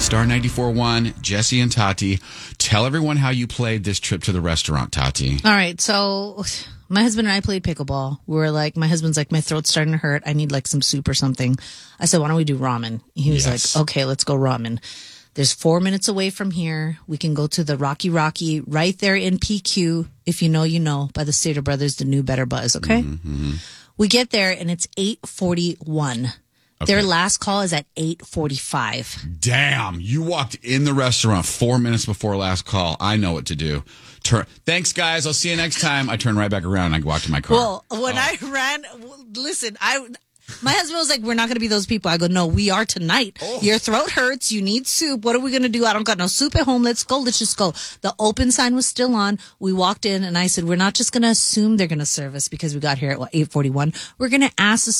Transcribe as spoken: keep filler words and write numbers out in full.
Star ninety-four point one, Jesse and Tati. Tell everyone how you played this trip to the restaurant, Tati. All right, so my husband and I played pickleball. We were like, my husband's like, my throat's starting to hurt. I need like some soup or something. I said, why don't we do ramen? He was Yes. like, okay, let's go ramen. There's four minutes away from here. We can go to the Rocky Rocky right there in P Q. If you know, you know, by the Stater Brothers, the new Better Buzz, okay? Mm-hmm. We get there and it's eight forty-one. Okay. Their last call is at eight forty-five. Damn, you walked in the restaurant four minutes before last call. I know what to do. Turn. Thanks, guys. I'll see you next time. I turn right back around and I go out to my car. Well, when Oh. I ran, listen, I... My husband was like, we're not going to be those people. I go, no, we are tonight. Oh. Your throat hurts. You need soup. What are we going to do? I don't got no soup at home. Let's go. Let's just go. The open sign was still on. We walked in and I said, we're not just going to assume they're going to serve us because we got here at what, eight forty-one. We're going to ask the